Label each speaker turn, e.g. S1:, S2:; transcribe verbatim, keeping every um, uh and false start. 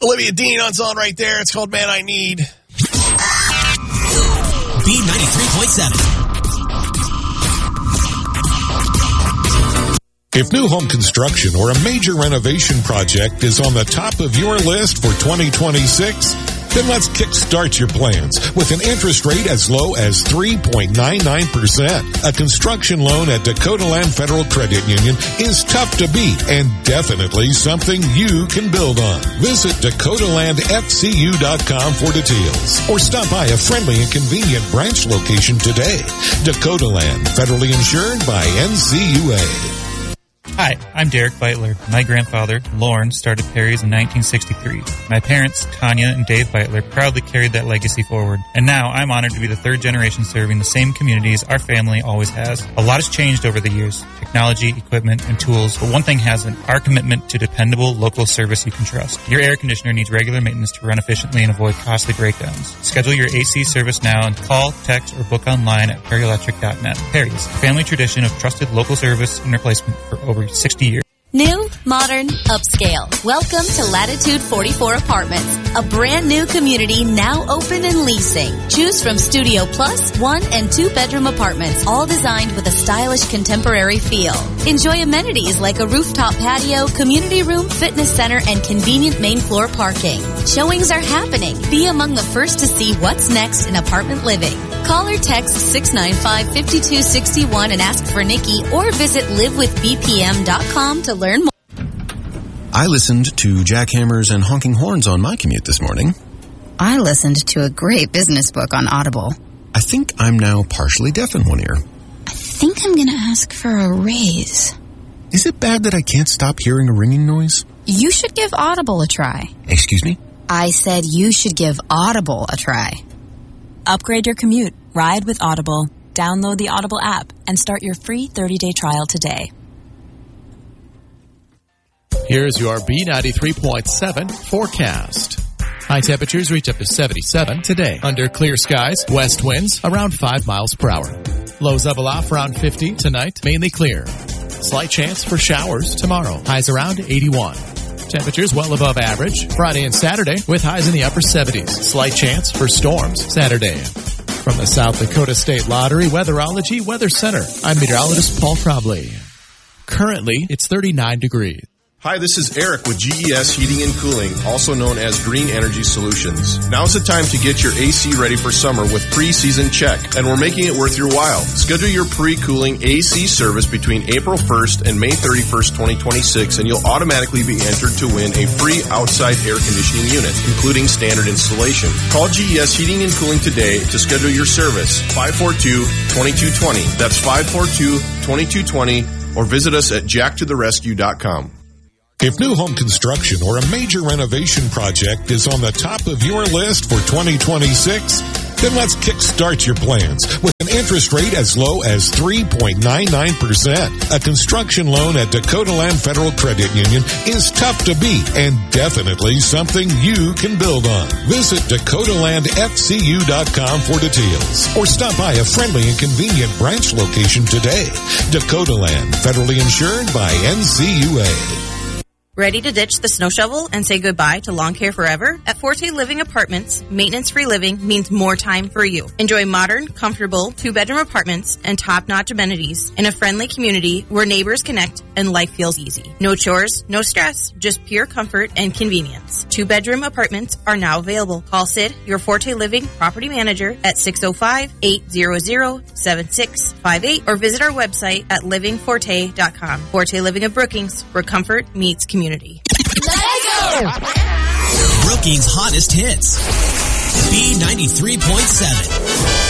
S1: Olivia Dean's on right there. It's called Man I Need.
S2: B ninety-three point seven.
S3: If new home construction or a major renovation project is on the top of your list for twenty twenty-six, then let's kickstart your plans with an interest rate as low as three point nine nine percent. A construction loan at Dakota Land Federal Credit Union is tough to beat and definitely something you can build on. Visit Dakota Land F C U dot com for details or stop by a friendly and convenient branch location today. Dakota Land, federally insured by N C U A.
S4: Hi, I'm Derek Beitler. My grandfather, Lorne, started Perry's in nineteen sixty-three. My parents, Tanya and Dave Beitler, proudly carried that legacy forward. And now I'm honored to be the third generation serving the same communities our family always has. A lot has changed over the years. Technology, equipment, and tools, but one thing hasn't. Our commitment to dependable, local service you can trust. Your air conditioner needs regular maintenance to run efficiently and avoid costly breakdowns. Schedule your A C service now and call, text, or book online at perry electric dot net. Perry's, family tradition of trusted local service and replacement for over sixty years.
S5: New, modern, upscale. Welcome to Latitude forty-four Apartments, a brand new community now open and leasing. Choose from Studio Plus, one and two bedroom apartments, all designed with a stylish contemporary feel. Enjoy amenities like a rooftop patio, community room, fitness center, and convenient main floor parking. Showings are happening. Be among the first to see what's next in apartment living. Call or text six nine five, five two six one and ask for Nikki, or visit live with b p m dot com to learn more.
S6: I listened to jackhammers and honking horns on my commute this morning.
S7: I listened to a great business book on Audible.
S6: I think I'm now partially deaf in one ear.
S7: I think I'm going to ask for a raise.
S6: Is it bad that I can't stop hearing a ringing noise?
S7: You should give Audible a try.
S6: Excuse me?
S7: I said you should give Audible a try.
S8: Upgrade your commute. Ride with Audible. Download the Audible app and start your free thirty-day trial today.
S9: Here's your B ninety-three point seven forecast. High temperatures reach up to seventy-seven today. Under clear skies, west winds around five miles per hour. Lows level off around fifty tonight, mainly clear. Slight chance for showers tomorrow. Highs around eighty-one. Temperatures well above average Friday and Saturday with highs in the upper seventies. Slight chance for storms Saturday. From the South Dakota State Lottery Weatherology Weather Center, I'm meteorologist Paul Crobley. Currently, it's thirty-nine degrees.
S10: Hi, this is Eric with G E S Heating and Cooling, also known as Green Energy Solutions. Now's the time to get your A C ready for summer with pre-season check, and we're making it worth your while. Schedule your pre-cooling A C service between April first and May thirty-first, twenty twenty-six, and you'll automatically be entered to win a free outside air conditioning unit, including standard installation. Call G E S Heating and Cooling today to schedule your service, five four two, two two two zero. That's five four two, two two two zero, or visit us at jack to the rescue dot com.
S3: If new home construction or a major renovation project is on the top of your list for twenty twenty-six, then let's kickstart your plans with an interest rate as low as three point nine nine percent. A construction loan at Dakota Land Federal Credit Union is tough to beat and definitely something you can build on. Visit Dakota Land F C U dot com for details or stop by a friendly and convenient branch location today. Dakota Land, federally insured by N C U A.
S11: Ready to ditch the snow shovel and say goodbye to lawn care forever? At Forte Living Apartments, maintenance-free living means more time for you. Enjoy modern, comfortable, two-bedroom apartments and top-notch amenities in a friendly community where neighbors connect and life feels easy. No chores, no stress, just pure comfort and convenience. Two-bedroom apartments are now available. Call Sid, your Forte Living property manager, at six oh five, eight hundred, seven six five eight or visit our website at living forte dot com. Forte Living of Brookings, where comfort meets community. Community.
S2: Brookings' hottest hits. B ninety-three point seven.